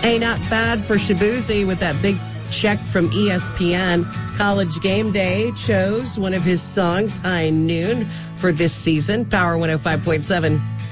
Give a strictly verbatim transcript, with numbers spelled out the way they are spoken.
Hey, not bad for Shabuzi with that big check from E S P N. College Game Day chose one of his songs, High Noon, for this season. Power one oh five point seven.